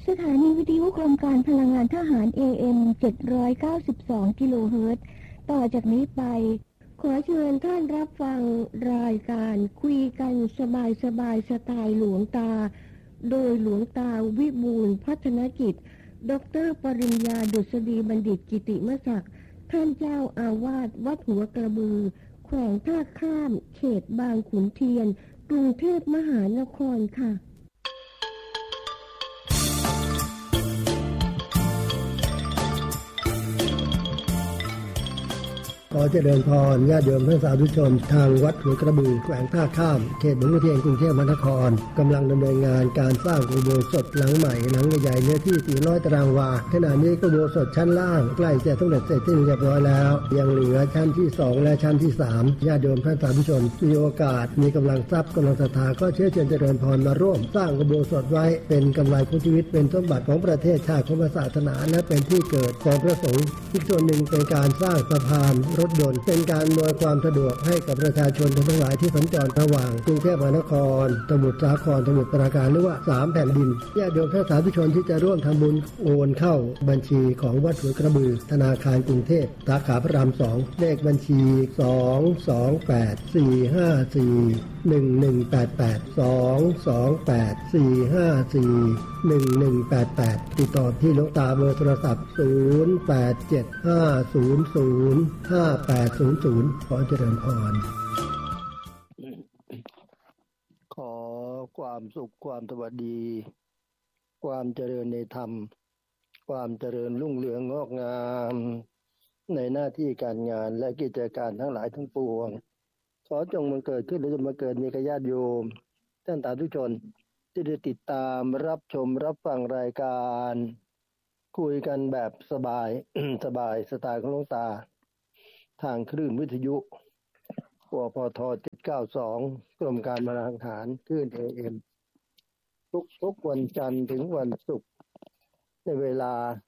สถานีวิทยุกรมการพลังงานทหาร AM 792 กิโลเฮิรตซ์ต่อจากนี้ไปขอเชิญท่านรับฟังรายการคุยกันสบายสไตล์หลวงตาโดยหลวงตาวิบูลย์พัฒนกิจดร.ปริญญาดุษฎีบัณฑิตกิติมศักดิ์ท่านเจ้าอาวาสวัดหัวกระบือแขวงท่าข้ามเขตบางขุนเทียนกรุงเทพมหานครค่ะขอเจริญพรญาติโยมท่านสาธุชนทางวัดหัวกระบือแขวงท่าข้ามเขตบางขุนเทียนกรุงเทพมหานครกำลังดำเนินงานการสร้างอุโบสถหลังใหม่หลังใหญ่ๆเนื้อที่400 ตารางวาขณะนี้อุโบสถชั้นล่างใกล้จะสำเร็จเสร็จสิ้นเรียบร้อยแล้วยังเหลือชั้นที่2และชั้นที่3ญาติโยมท่านสาธุชนมีโอกาสมีกำลังทรัพย์กำลังศรัทธาก็เชิญเจริญพรมาร่วมสร้างอุโบสถไว้เป็นกำไรของชีวิตเป็นสมบัติของประเทศชาติของศาสนาและเป็นที่เกิดของพระสงฆ์อีกส่วนหนึ่งเป็นการสร้างสะพานรถยนต์เป็นการอำนวยความสะดวกให้กับประชาชนทั้งหลายที่สัญจรระหว่างกรุงเทพมหานครสมุทรสาครสมุทรปราการหรือว่า3แผ่นดินญาติโยมท่านสาธุชนที่จะร่วมทำบุญโอนเข้าบัญชีของวัดหัวกระบือธนาคารกรุงเทพสาขาพระราม2เลขบัญชี228454188ติดต่อที่หลวงตาเบอร์โทรศัพท์0875005800ขอเจริญพรขอความสุขความสวัสดีความเจริญในธรรมความเจริญรุ่งเรืองงอกงามในหน้าที่การงานและกิจการทั้งหลายทั้งปวงขอจงบังเกิดขึ้นและจะมาเกิดมีญาติโยมท่านสาธุชนที่ได้ติดตามรับชมรับฟังรายการคุยกันแบบสบาย สบายสไตล์ของหลวงตาทางคลื่นวิทยุวพท792กรมการพลังงานทหารคลื่น AM ทุกวันจันทร์ถึงวันศุกร์ในเวลา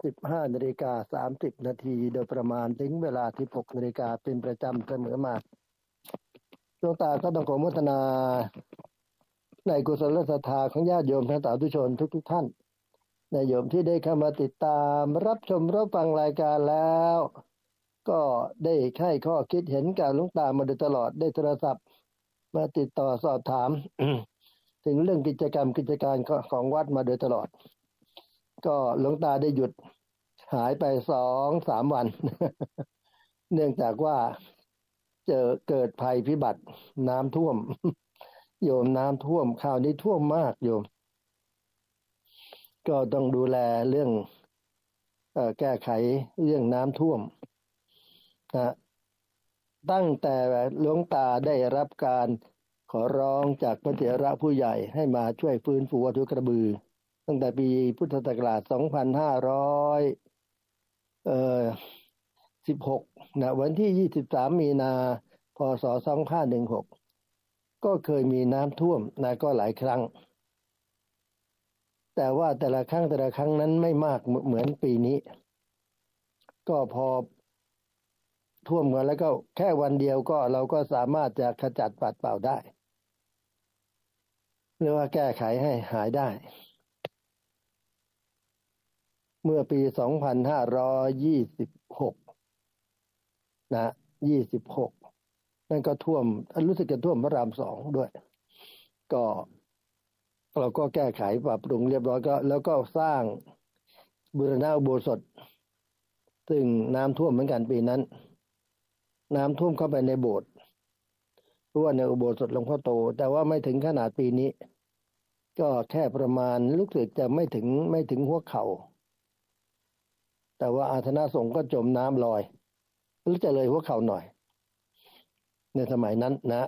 15:30 นาทีโดยประมาณถึงเวลา 16 นาฬิกาเป็นประจำเสมอมาหลวงตาก็ต้องขออนุโมทนาในกุศลศรัทธาของญาติโยมท่านสาธุชนทุกท่านในโยมที่ได้เข้ามาติดตามรับชมรับฟังรายการแล้วก็ได้ให้ข้อคิดเห็นกับหลวงตามาโดยตลอดได้โทรศัพท์มาติดต่อสอบถาม ถึงเรื่องกิจการของวัดมาโดยตลอดก็หลวงตาได้หยุดหายไป 2-3 วัน เนื่องจากว่าเกิดภัยพิบัติน้ำท่วม โยมน้ำท่วมคราวนี้ท่วมมากโยมก็ต้องดูแลเรื่องแก้ไขเรื่องน้ำท่วมนะตั้งแต่หลวงตาได้รับการขอร้องจากพระเถระผู้ใหญ่ให้มาช่วยฟื้นฟูวัดหัวกระบือตั้งแต่ปีพุทธศักราช2516นะวันที่23มีนาพศ2516ก็เคยมีน้ำท่วมนะก็หลายครั้งแต่ว่าแต่ละครั้งนั้นไม่มากเหมือนปีนี้ก็พอท่วมกันแล้วก็แค่วันเดียวก็เราก็สามารถจะขจัดปัดเป่าได้หรือว่าแก้ไขให้หายได้เมื่อปี2526นะ26นั่นก็ท่วมรู้สึกจะท่วมพระราม2ด้วยก็เราก็แก้ไขปรับปรุงเรียบร้อยก็แล้วก็สร้างบูรณะอุโบสถซึ่งน้ำท่วมเหมือนกันปีนั้นน้ำท่วมเข้าไปในโบสถ์เพราะว่าในอุโบสถหลวงพ่อโตแต่ว่าไม่ถึงขนาดปีนี้ก็แค่ประมาณรู้สึกจะไม่ถึงหัวเข่าแต่ว่าอาสนะสงฆ์ก็จมน้ำลอยหรือจะเลยหัวเข่าหน่อยในสมัยนั้นนะ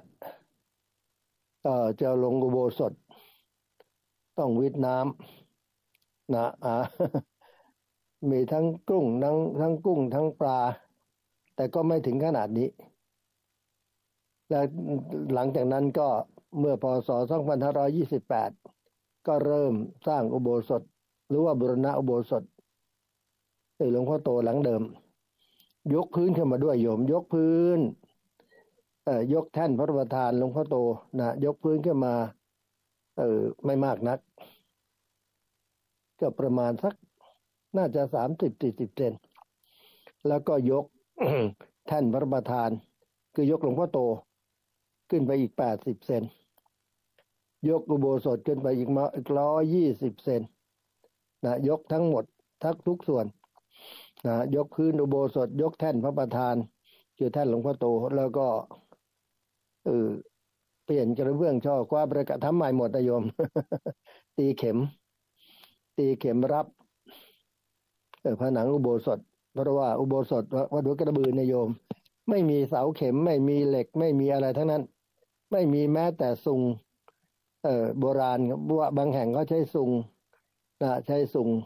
จะลงอุโบสถต้องวิทน้ำนะมีทั้งกุ้งทั้งปลาแต่ก็ไม่ถึงขนาดนี้และหลังจากนั้นก็เมื่อพศ2528ก็เริ่มสร้างอุโบสถหรือว่าบูรณะอุโบสถหลวงพ่อโตหลังเดิมยกพื้นขึ้นมาด้วยโยมยกพื้นยกแท่นพระประธานหลวงพ่อโตนะยกพื้นขึ้นมาไม่มากนักก็ประมาณสักน่าจะ30-40 เซนแล้วก็ยก แท่นพระประธานคือยกหลวงพ่อโตขึ้นไปอีก80 เซนยกอุโบสถขึ้นไปอีก120 เซนนะยกทั้งหมดทุกส่วนนะยกพื้นอุโบสถยกแท่นพระประธานคือแท่นหลวงพ่อโตแล้วก็เปลี่ยนกระเบื้องช่อคว้าประกาศทำใหม่หมดนะโยม ตีเข็มรับผนังอุโบสถเพราะว่าอุโบสถวัดหัวกระบือโยมไม่มีเสาเข็มไม่มีเหล็กไม่มีอะไรทั้งนั้นไม่มีแม้แต่ซุงโบราณว่าบางแห่งก็ใช้ซุงนะใช้ซุง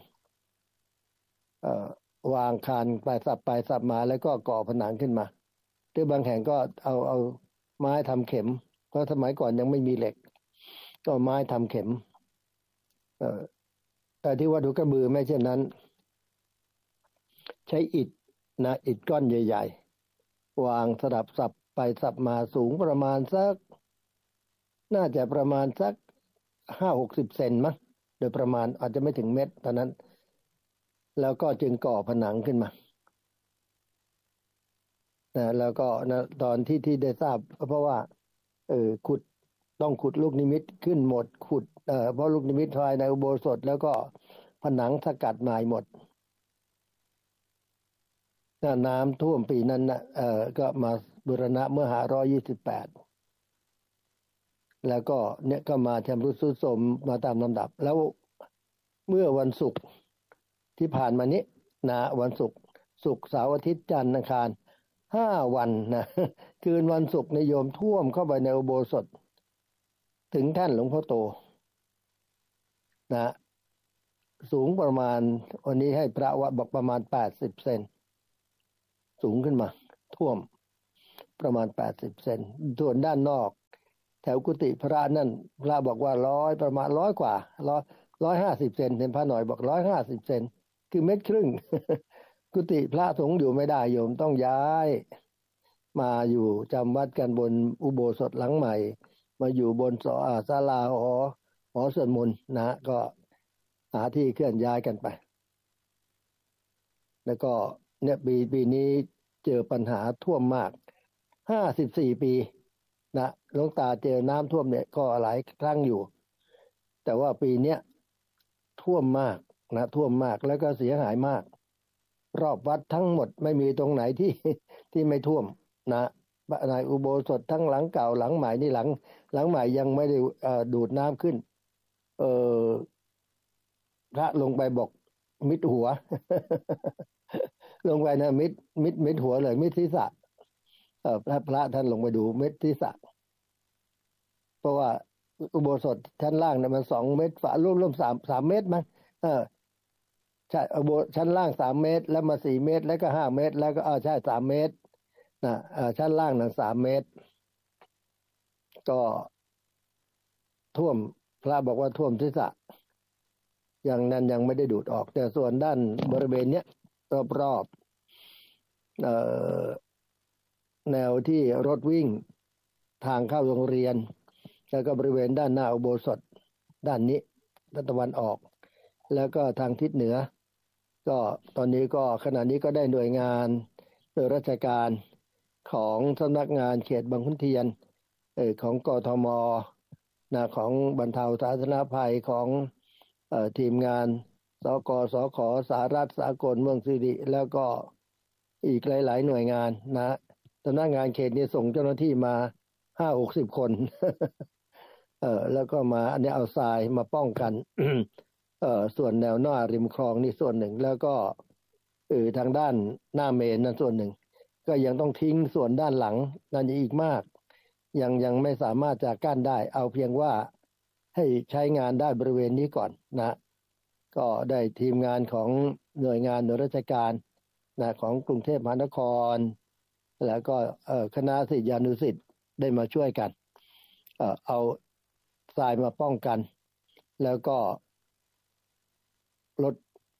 วางคานไปสับมาแล้วก็ก่อผนังขึ้นมาหรือบางแห่งก็เอาไม้ทำเข็มเพราะสมัยก่อนยังไม่มีเหล็กก็ไม้ทำเข็มแต่ที่วัดหัวกระบือไม่เช่นนั้นใช้อิฐนะอิฐก้อนใหญ่ๆวางสลับสับไปสับมาสูงประมาณสักน่าจะประมาณสัก50-60 เซนมั้งโดยประมาณอาจจะไม่ถึงเม็ดตอนนั้นแล้วก็จึงก่อผนังขึ้นมานะแล้วก็นะตอนที่ได้ทราบเพราะว่าต้องขุดลูกนิมิตขึ้นหมดขุดเพราะลูกนิมิตภายในอุโบสถแล้วก็ผนังสกัดใหม่หมดน้ำท่วมปีนั้นนะก็มาบูรณะเมื่อ528แล้วก็เนี่ยก็มาชำรุดทรุดโทรมมาตามลำดับแล้วเมื่อวันศุกร์ที่ผ่านมานี้นะวันศุกร์เสาร์อาทิตย์จันทร์อังคาร5 วันนะคืนวันศุกร์โยมท่วมเข้าไปในอุโบสถถึงแท่นหลวงพ่อโตนะสูงประมาณวันนี้ให้พระวัดบอกประมาณ80 เซนสูงขึ้นมาท่วมประมาณ80 เซนส่วนด้านนอกแถวกุฏิพระนั่นพระบอกว่าประมาณ100 กว่า150 เซนเห็นพระหน่อยบอก150 เซนคือ1.5 เมตร กุฏิพระสงฆ์อยู่ไม่ได้โยมต้องย้ายมาอยู่จำวัดกันบนอุโบสถหลังใหม่มาอยู่บนศาลาหอสวดมนต์นะก็หาที่เคลื่อนย้ายกันไปแล้วก็เนี่ยปีนี้เจอปัญหาท่วมมาก54 ปีนะหลวงตาเจอน้ำท่วมเนี่ยก็หลายครั้งอยู่แต่ว่าปีเนี้ยท่วมมากนะท่วมมากแล้วก็เสียหายมากรอบวัดทั้งหมดไม่มีตรงไหนที่ไม่ท่วมนะในอุโบสถทั้งหลังเก่าหลังใหม่นี่หลังใหม่ยังไม่ได้ดูดน้ำขึ้นพระลงไปบอกมิดหัว ลงไปนะมิดหัวเลยมิดศีรษะพระท่านลงไปดูมิดศีรษะเพราะว่าอุโบสถชั้นล่างเนี่ยมัน2 เมตรฝาร่วม3 เมตรมั้งใช่ชั้นล่าง3 เมตรแล้วมา4 เมตรแล้วก็5 เมตรแล้วก็ใช่3 เมตรนะชั้นล่างนั้น3 เมตรก็ท่วมพระบอกว่าท่วมศีรษะอย่างนั้นยังไม่ได้ดูดออกแต่ส่วนด้านบริเวณเนี้ยรอบแนวที่รถวิ่งทางเข้าโรงเรียนแล้วก็บริเวณด้านหน้าอุโบสถด้านนี้ด้านตะวันออกแล้วก็ทางทิศเหนือก็ตอนนี้ก็ขณะนี้ก็ได้หน่วยงานโดยราชการของสำนักงานเขตบางขุนเทียนของกทมนะของบรรเทาสาธารณภัยของทีมงานสกสขสารัฐสากลเมืองสิริแล้วก็อีกหลายๆหน่วยงานนะสำนักงานเขตนี้ส่งเจ้าหน้าที่มา50-60 คนแล้วก็มาอันนี้เอาทรายมาป้องกัน ส่วนแนวหน้าริมคลองนี่ส่วนหนึ่งแล้วก็ทางด้านหน้าเมนนั่นส่วนหนึ่งก็ยังต้องทิ้งส่วนด้านหลังนั่นอีกมากยังไม่สามารถจะกั้นได้เอาเพียงว่าให้ใช้งานได้บริเวณนี้ก่อนนะก็ได้ทีมงานของหน่วยงานหน่วยราชการนะของกรุงเทพมหานครแล้วก็คณะศิษยานุศิษย์ได้มาช่วยกันเอาทรายมาป้องกันแล้วก็รถ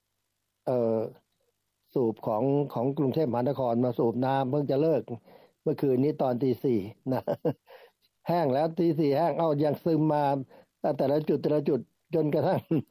สูบของกรุงเทพมหานครมาสูบน้ำเพิ่งจะเลิกเมื่อคืนนี้ตอนตี 4นะแห้งแล้วตี 4แห้งยังซึมมาแต่ละจุดจนกระทั่ง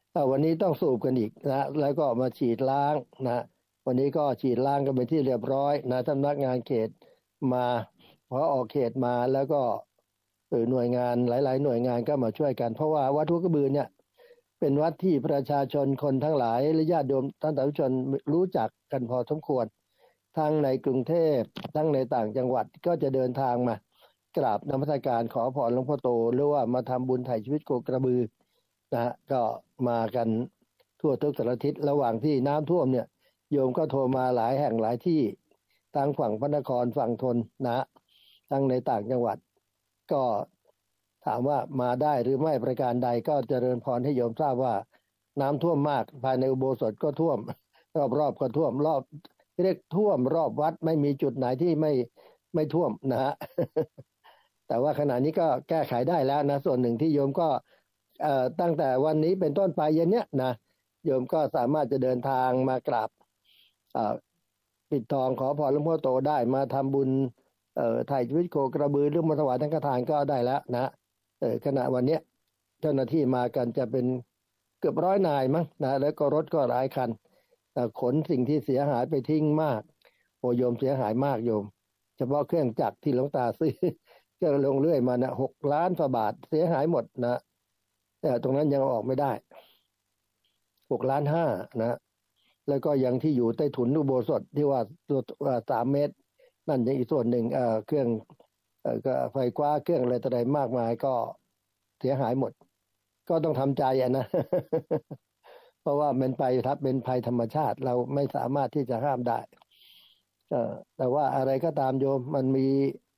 วันนี้ต้องสูบกันอีกนะแล้วก็มาฉีดล้างนะวันนี้ก็ฉีดล้างกันไปที่เรียบร้อยนะสำนักงานเขตมาพอออกเขตมาแล้วก็หน่วยงานหลายๆหน่วยงานก็มาช่วยกันเพราะว่าวัดหัวกระบือเนี่ยเป็นวัดที่ประชาชนคนทั้งหลายและญาติโยมท่านสาธุชนรู้จักกันพอสมควรทั้งในกรุงเทพทั้งในต่างจังหวัดก็จะเดินทางมากราบนมัสการขอพรหลวงพ่อโตหรือว่ามาทำบุญไถ่ชีวิตโคกระบือนะก็มากันทั่วทุกสารทิศระหว่างที่น้ำท่วมเนี่ยโยมก็โทรมาหลายแห่งหลายที่ทางฝั่งพระนครฝั่งธนนะทั้งในต่างจังหวัดก็ถามว่ามาได้หรือไม่ประการใดก็เจริญพรให้โยมทราบว่าน้ำท่วมมากภายในอุโบสถก็ท่วมรอบๆก็ท่วมรอบเรียกท่วมรอบวัดไม่มีจุดไหนที่ไม่ท่วมนะฮะ แต่ว่าขณะนี้ก็แก้ไขได้แล้วนะส่วนหนึ่งที่โยมก็ตั้งแต่วันนี้เป็นต้นไปเย็นเนี้ยนะโยมก็สามารถจะเดินทางมากราบปิดทองขอพรหลวงพ่อโตได้มาทำบุญถ่ายชีวิตโคกระบือหรือมาถวายทั้งฆทานก็ได้แล้วนะขณะวันนี้เจ้าหน้าที่มากันจะเป็นเกือบ100 นายมั้งนะแล้วก็รถก็หลายคันขนสิ่งที่เสียหายไปทิ้งมากโยมเสียหายมากโยมเฉพาะเครื่องจักรที่หลวงตาซื้อก็ลงเรื่อยมานะ6 ล้านกว่าบาทเสียหายหมดนะแต่ตรงนั้นยังออกไม่ได้6.5 ล้านนะแล้วก็ยังที่อยู่ใต้ถุนอุโบสถที่ว่า3 เมตรนั่นยังอีกส่วนหนึ่งเครื่องก็ไฟฟ้าเครื่องอะไรต่ออะไรมากมายก็เสียหายหมดก็ต้องทำใจนะ เพราะว่าเป็นภัยธรรมชาติเราไม่สามารถที่จะห้ามได้แต่ว่าอะไรก็ตามโยมมันมี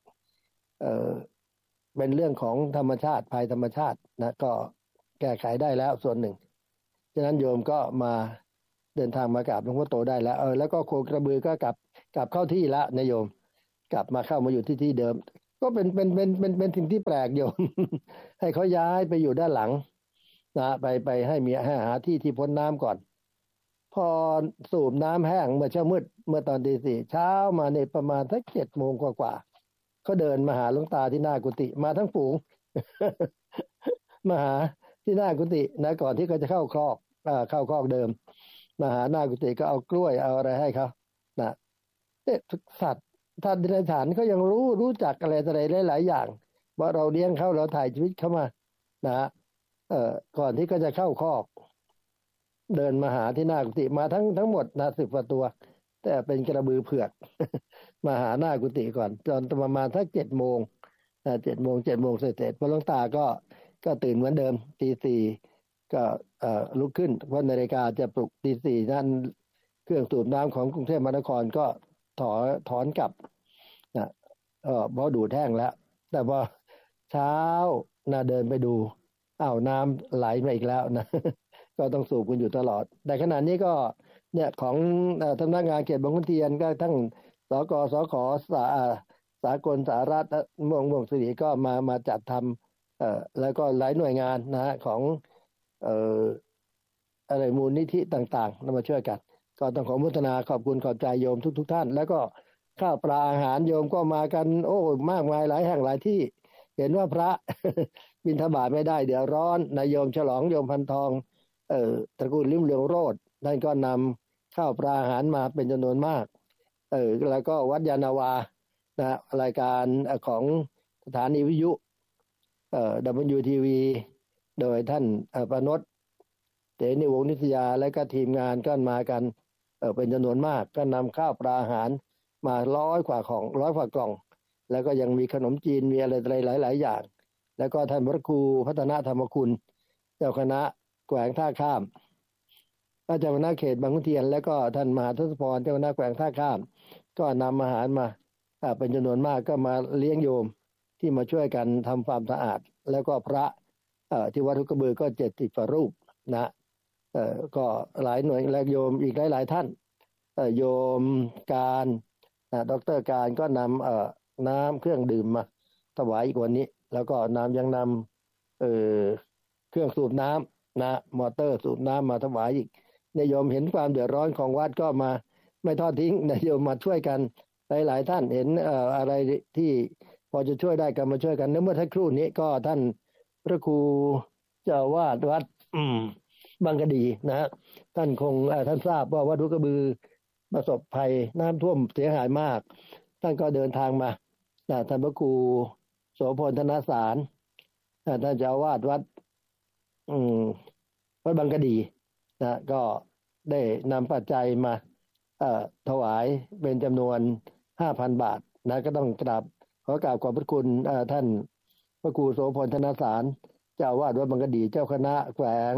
เป็นเรื่องของธรรมชาติภัยธรรมชาตินะก็แก้ไขได้แล้วส่วนหนึ่งฉะนั้นโยมก็มาเดินทางมากราบหลวงพ่อโตได้แล้วแล้วก็โคกระบือก็กลับเข้าที่แล้วนะโยมกลับมาเข้ามาอยู่ที่เดิมก็เป็นสิ่งที่แปลกโยม ให้เขาย้ายไปอยู่ด้านหลังนะไปให้หาที่พ้นน้ำก่อนพอสูบน้ำแห้งเมื่อเช้ามืดเมื่อตอนตี 4เช้ามาในประมาณสัก7 โมงกว่าก็เดินมาหาหลวงตาที่หน้ากุฏิมาทั้งฝูง มาหาที่หน้ากุฏินะก่อนที่เขาจะเข้าคอกเดิมมาหาหน้ากุฏิก็เอากล้วยเอาอะไรให้เขานะสัตว์ท่านดิเรกชันก็ยังรู้จักอะไรหลายอย่างว่าเราเลี้ยงเขาเราถ่ายชีวิตเขามานะก่อนที่ก็จะเข้าคอกเดินมาหาที่หน้ากุฏิมาทั้งหมดนะ10 กว่าตัวแต่เป็นกระบือเผือก มาหาหน้ากุฏิก่อนจนประมาณสัก7 โมง7 โมงเสร็จพอหลวงตาก็ตื่นเหมือนเดิมตี 4ก็ลุกขึ้นเพราะนาฬิกาจะปลุกตี 4นั่นเครื่องสูบน้ำของกรุงเทพมหานครก็ถอนกลับนะเพราะดูดแห้งแล้วแต่พอเช้านะเดินไปดูน้ำไหลมาอีกแล้วนะ ก็ต้องสูบกันอยู่ตลอดแต่ขณะนี้ก็เนี่ยของสำนักงานเขตบางขุนเทียนก็ทั้งสกสขสากลสารัฐม่วงสิริก็มาจัดทำแล้วก็หลายหน่วยงานนะของอะไรมูลนิธิต่างๆมาช่วยกันก็ต้องขออนุโมทนาขอบคุณขอบใจโยมทุกท่านแล้วก็ข้าวปลาอาหารโยมก็มากันมากมายหลายแห่งหลายที่เห็นว่าพระ บิณฑบาตไม่ได้เดี๋ยวร้อนนายโยมฉลองโยมพันทองตระกูลลิ้มเหลืองโรจน์ท่านก็นำข้าวปลาอาหารมาเป็นจำนวนมากแล้วก็วัดยานาวานะรายการของสถานีวิทยุWTV โดยท่านประนตเตนิวงศ์นิตยาและก็ทีมงานก็มากันเป็นจำนวนมากก็นำข้าวปลาอาหารมา100 กว่ากล่องแล้วก็ยังมีขนมจีนมีอะไรหลายอย่างแล้วก็ท่านพระครูพัฒนาธรรมคุณเจ้าคณะแขวงท่าข้ามเจ้าคณะเขตบางขุนเทียนแล้วก็ท่านมหาทศพรเจ้าคณะแขวงท่าข้ามก็นำอาหารมาเป็นจำนวนมากก็มาเลี้ยงโยมที่มาช่วยกันทำความสะอาดแล้วก็พระที่วัดหัวกระบือก็70 กว่ารูปนะก็หลายหน่วยและโยมอีกหลายท่านโยมการดร.การก็นำน้ำเครื่องดื่มมาถวายอีกวันนี้แล้วก็ยังนำเครื่องสูบน้ำนะมอเตอร์สูบน้ำมาถวายอีกโยมเห็นความเดือดร้อนของวัดก็มาไม่ทอดทิ้งโยมมาช่วยกันหลายท่านเห็นอะไรที่พอจะช่วยได้ก็มาช่วยกันเมื่อสักครู่นี้ก็ท่านพระครูเจ้าวาดวัดบางกะดีนะฮะท่านคงท่านทราบว่าวัดหัวกระบือประสบภัยน้ำท่วมเสียหายมากท่านก็เดินทางมาท่านพระครูโสพลธนสารท่านเจ้าอาวาสวัดวัดบางกะดีก็ได้นำปัจจัยมาถวายเป็นจำนวน 5,000 บาทก็ต้องขอกราบขอบพระคุณท่านพระครูโสพลธนสารเจ้าอาวาสวัดบางกะดีเจ้าคณะแขวง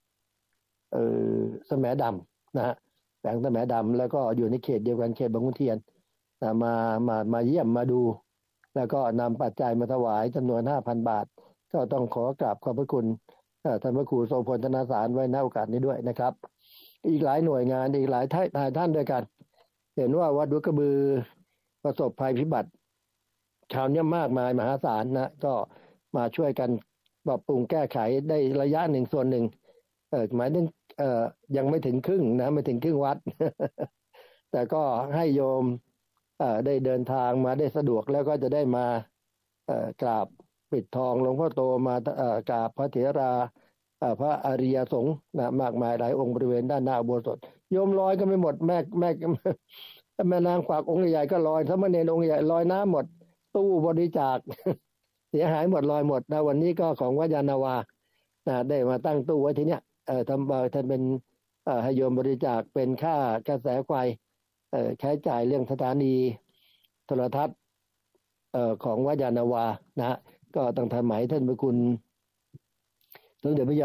แสมดำนะฮะแขวงแสมดำแล้วก็อยู่ในเขตเดียวกันเขตบางขุนเทียนมาเยี่ยมมาดูแล้วก็นำปัจจัยมาถวายจำนวน 5,000 บาทก็ต้องขอกราบขอบพระคุณท่านพระครูโสพลธนสารไว้ณโอกาสนี้ด้วยนะครับอีกหลายหน่วยงานอีกหลายท่านด้วยกันเห็นว่าวัดหัวกระบือประสบภัยพิบัติชาวเนี่ยมากมายมหาศาลนะก็มาช่วยกันปรับปรุงแก้ไขได้ระยะหนึ่งส่วนหนึ่งหมายถึงยังไม่ถึงครึ่งนะไม่ถึงครึ่งวัด แต่ก็ให้โยมได้เดินทางมาได้สะดวกแล้วก็จะได้มากราบปิดทองหลวงพ่อโตมากราบพระเถราพระอริยสงฆ์มากมายหลายองค์บริเวณด้านหน้าอุโบสถโยมลอยก็ไม่หมดแม่นางกวักองค์ใหญ่ก็ลอยสามเณรองค์ใหญ่ลอยน้ำหมดตู้บริจาค เสียหายหมดลอยหมดวันนี้ก็ของวัดยานนาวาได้มาตั้งตู้ไว้ที่เนี้ยท่านเป็นให้โยมบริจาคเป็นค่ากระแสไฟใช้จ่ายเรื่องสถานีโทรทัศน์ของวัดยานนาวานะก็ตั้งแต่สมัยท่านพระคุณสมเด็จพระ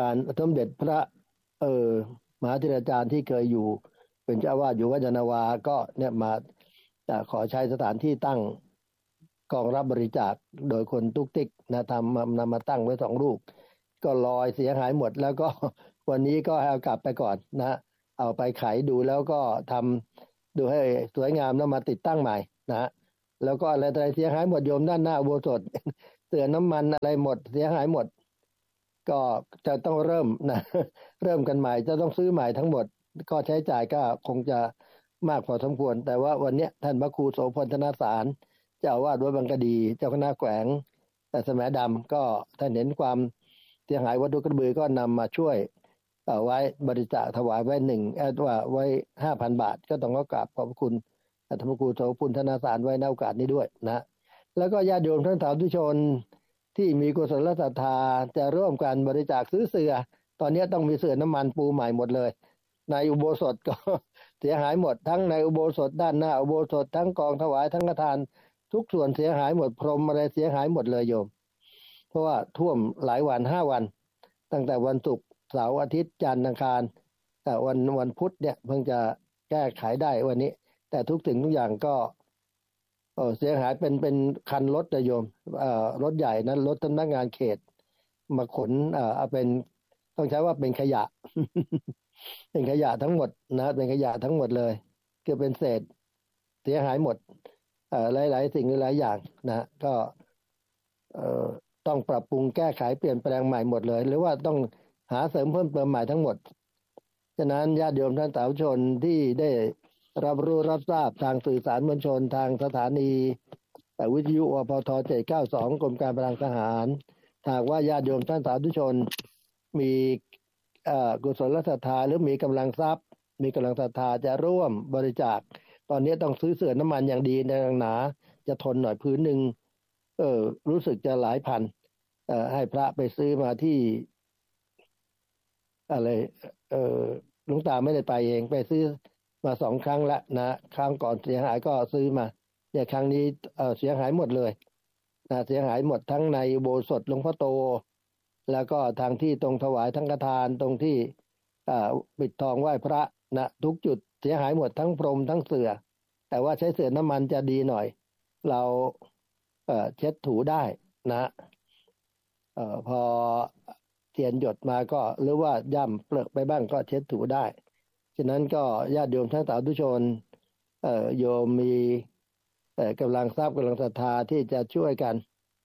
มหาธิราจารย์ที่เคยอยู่เป็นเจ้าอาวาสอยู่วัดยานนาวาก็เนี่ยมาขอใช้สถานที่ตั้งกองรับบริจาคโดยคนตุกติกนำมาตั้งไว้2 ลูกก็ลอยเสียหายหมดแล้วก็วันนี้ก็เอากลับไปก่อนนะเอาไปไขดูแล้วก็ทำดูให้สวยงามแล้วมาติดตั้งใหม่นะแล้วก็อะไรเสียหายหมดโยมด้านหน้าอุโบสถเตือนน้ำมันอะไรหมดเสียหายหมดก็จะต้องเริ่มกันใหม่จะต้องซื้อใหม่ทั้งหมดก็ใช้จ่ายก็คงจะมากพอสมควรแต่ว่าวันนี้ท่านพระครูโสพลธนสารเจ้าอาวาสวัดบางกะดีเจ้าคณะแขวงแสมดำก็ท่านเห็นความเสียหายวัดหัวกระบือก็นำมาช่วยไว้บริจาคถวายไว้ไว้ 5,000 บาทก็ต้องขอกราบขอบคุณท่านพระครูโสพลธนสารไว้ในโอกาสนี้ด้วยนะแล้วก็ญาติโยมท่านสาธุชนที่มีกุศลศรัทธาจะร่วมกันบริจาคซื้อเสื่อตอนนี้ต้องมีเสื่อน้ำมันปูใหม่หมดเลยในอุโบสถก็ เสียหายหมดทั้งในอุโบสถด้านหน้าอุโบสถทั้งกองถวายทั้งฆทานทุกส่วนเสียหายหมดพรหมอะไรเสียหายหมดเลยโยมเพราะว่าท่วมหลายวัน5 วันตั้งแต่วันศุกร์เสาร์อาทิตย์จันทร์อังคารแต่วันพุธเนี่ยเพิ่งจะแก้ไขได้วันนี้แต่ทุกสิ่งทุกอย่างก็เสียหายเป็นคันรถโยมรถใหญ่นั้นรถสำนักงานเขตมาขนเอาเป็นต้องใช้ว่าเป็นขยะ เป็นขยะทั้งหมดนะเป็นขยะทั้งหมดเลยคือเป็นเศษเสียหายหมดหลายสิ่งหลายอย่างนะก็ต้องปรับปรุงแก้ไขเปลี่ยนแปลงใหม่หมดเลยหรือว่าต้องหาเสริมเพิ่มเติมใหม่ทั้งหมดฉะนั้นญาติโยมท่านสาธุชนที่ได้รับรู้รับทราบทางสื่อสารมวลชนทางสถานีวิทยุอพท792กรมการพลังทหารหากว่าญาติโยมท่านสาธุชนมีกุศลศรัทธาหรือมีกำลังทรัพย์มีกำลังศรัทธาจะร่วมบริจาคตอนนี้ต้องซื้อเสื่อน้ำมันอย่างดีหนาจะทนหน่อยพื้นหนึ่งรู้สึกจะหลายพันให้พระไปซื้อมาที่อะไรหลวงตาไม่ได้ไปเองไปซื้อมา2 ครั้งแล้วนะครั้งก่อนเสียหายก็ซื้อมาเนี่ยครั้งนี้เสียหายหมดเลยนะเสียหายหมดทั้งในอุโบสถหลวงพ่อโตแล้วก็ทางที่ตรงถวายทั้งฆทานตรงที่ปิดทองไหว้พระนะทุกจุดเสียหายหมดทั้งพรมทั้งเสื่อแต่ว่าใช้เสื่อน้ำมันจะดีหน่อยเราเช็ดถูได้นะพอเทียนหยดมาก็หรือว่าย่ำเปลือกไปบ้างก็เช็ดถูได้ฉะนั้นก็ญาติโยมทั้งสาธุชนโยมมีกำลังทรัพย์กำลังศรัทธาที่จะช่วยกัน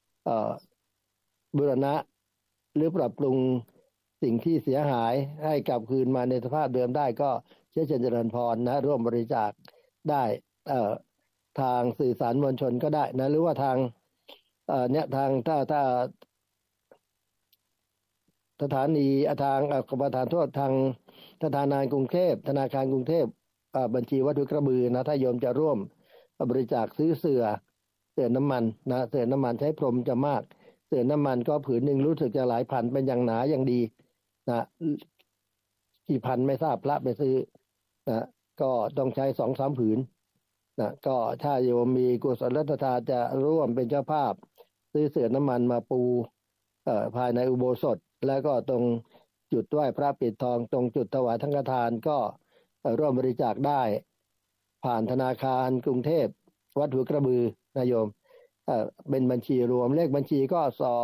บูรณะหรือปรับปรุงสิ่งที่เสียหายให้กลับคืนมาในสภาพเดิมได้ก็เชิญเจริญพรนะร่วมบริจาคได้ทางสื่อสารมวลชนก็ได้นะหรือว่าทางเนี่ยทางถ้าสถานีทางประธานโทษทางธนาคารกรุงเทพบัญชีวัดห้วยกระบือนะถ้าโยมจะร่วมบริจาคซื้อเสื่อน้ำมันนะเสื่อน้ำมันใช้พรมจะมากเสื่อน้ำมันก็ผืนหนึ่งรู้สึกจะหลายพันเป็นอย่างหนาอย่างดีนะกี่พันไม่ทราบพระไปซื้อนะก็ต้องใช้ 2-3 ผืนนะก็ถ้าโยมมีกุศลศรัทธาจะร่วมเป็นเจ้าภาพซื้อเสื่อน้ำมันมาปูภายในอุโบสถแล้วก็ตรงจุดไหว้พระปิดทองตรงจุดถวายสังฆทานก็ร่วมบริจาคได้ผ่านธนาคารกรุงเทพวัดหัวกระบือนะโยมเป็นบัญชีรวมเลขบัญชีก็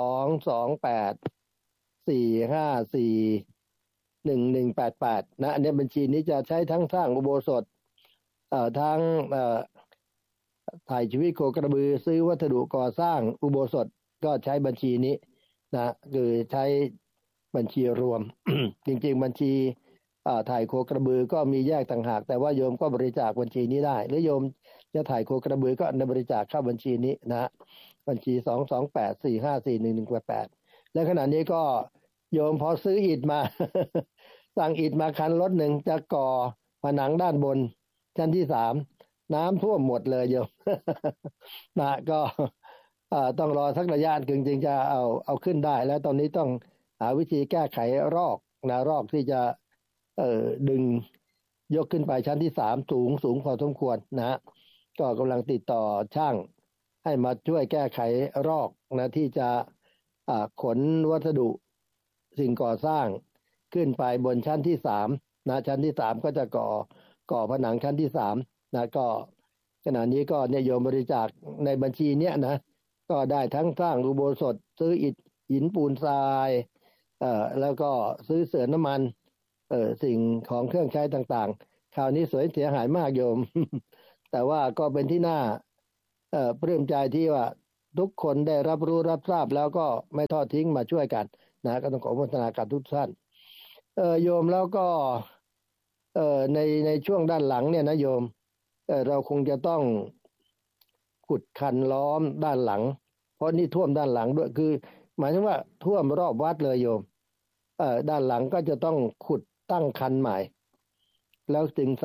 22845411188นะอันนี้บัญชีนี้จะใช้ทั้งสร้างอุโบสถทั้งถ่ายชีวิตโคกระบือซื้อวัสดุก่อสร้างอุโบสถก็ใช้บัญชีนี้นะคือใช้บัญชีรวม จริงๆบัญชีถ่ายโคกระบือก็มีแยกต่างหากแต่ว่าโยมก็บริจาคบัญชีนี้ได้หรือโยมจะถ่ายโคกระบือก็บริจาคเข้าบัญชีนี้นะบัญชี22845411188และขณะนี้ก็โยมพอซื้ออิฐมา สั่งอิฐมาคันรถหนึ่งจะก่อผนังด้านบนชั้นที่3น้ำท่วมหมดเลยโยม นะก็ต้องรอสักระยะจึงจะเอาขึ้นได้แล้วตอนนี้ต้องหาวิธีแก้ไขรอกที่จะดึงยกขึ้นไปชั้นที่3สูงพอสมควรนะก็กำลังติดต่อช่างให้มาช่วยแก้ไขรอกนะที่จะขนวัสดุสิ่งก่อสร้างขึ้นไปบนชั้นที่3นะชั้นที่3ก็จะก่อผนังชั้นที่3นะก็ขณะนี้ก็เนี่ยโยมบริจาคในบัญชีเนี้ยนะก็ได้ทั้งสร้างอุโบสถซื้ออิฐหินปูนทรายแล้วก็ซื้อเสื่อน้ำมันสิ่งของเครื่องใช้ต่างๆคราวนี้สวยเสียหายมากโยม แต่ว่าก็เป็นที่น่าปลื้มใจที่ว่าทุกคนได้รับรู้รับทราบแล้วก็ไม่ทอดทิ้งมาช่วยกันนะก็ต้องขออนุโมทนากับทุกท่านโยมแล้วก็ในช่วงด้านหลังเนี่ยนะโยมเราคงจะต้องขุดคันล้อมด้านหลังเพราะนี่ท่วมด้านหลังด้วยคือหมายถึงว่าท่วมรอบวัดเลยโยมด้านหลังก็จะต้องขุดตั้งคันใหม่แล้วถึง